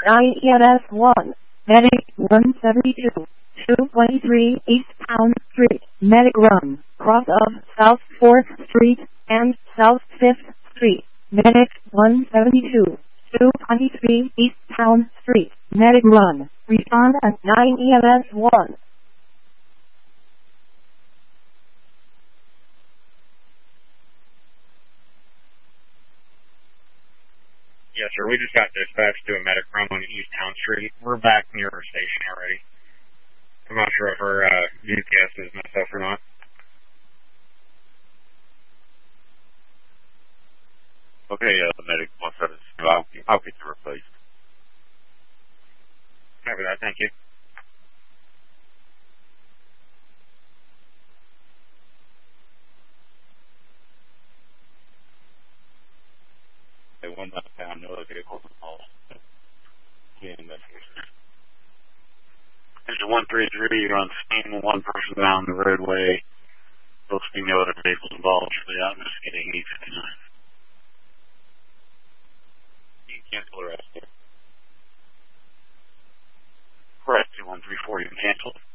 9 EMS 1. Medic 172. 223 East Town Street. Medic run. Cross of South 4th Street and South 5th Street. Medic 172. 223 East Town Street. Medic run. Respond at 9 EMS 1. Yes, sir. We just got dispatched to a medic run on East Town Street. We're back near our station already. I'm not sure if our GPS is messed up or not. Okay, medic 172. I'll get you replaced. Copy that. Thank you. Hey, one last time, no other vehicles involved. Yeah, investigation. There's a 133, you're on scene, one person down the roadway. Supposed to be no other vehicles involved, so yeah, I'm just getting 859. You can cancel the rest here. Correct, 2134, you can cancel.